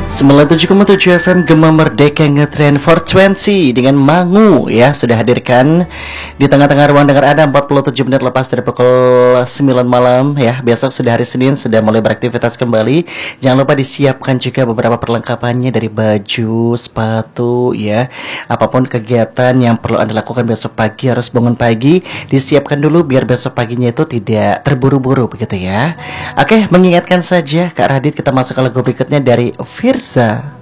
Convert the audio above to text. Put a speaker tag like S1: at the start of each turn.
S1: 97,7 FM Gema Merdeka Ngetrend 420 dengan Mangu ya sudah hadirkan di tengah-tengah ruang dengar Anda 47 menit lepas dari pukul 9 malam ya. Besok sudah hari Senin, sudah mulai beraktivitas kembali. Jangan lupa disiapkan juga beberapa perlengkapannya dari baju, sepatu ya. Apapun kegiatan yang perlu Anda lakukan besok pagi, harus bangun pagi, disiapkan dulu biar besok paginya itu tidak terburu-buru begitu ya. Oke, mengingatkan saja Kak Radit, kita masuk ke lagu berikutnya dari Firza.